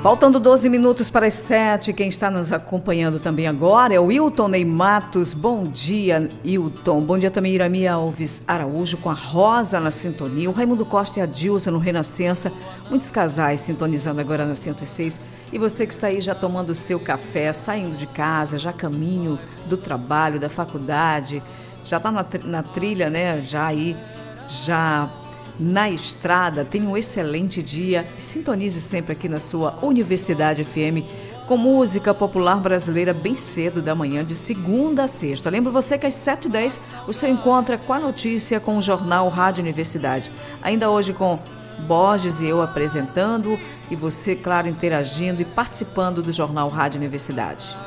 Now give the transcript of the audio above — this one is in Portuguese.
Faltando 12 minutos para as 7, quem está nos acompanhando também agora é o Wilton Ney Matos. Bom dia, Wilton. Bom dia também, Irami Alves Araújo, com a Rosa na sintonia. O Raimundo Costa e a Dilsa no Renascença. Muitos casais sintonizando agora na 106. E você que está aí já tomando o seu café, saindo de casa, já caminho do trabalho, da faculdade, já está na trilha, né? Já na estrada, tenha um excelente dia e sintonize sempre aqui na sua Universidade FM com música popular brasileira bem cedo da manhã, de segunda a sexta. Lembro você que às 7h10 o seu encontro é com a notícia com o jornal Rádio Universidade. Ainda hoje com Borges e eu apresentando e você, claro, interagindo e participando do jornal Rádio Universidade.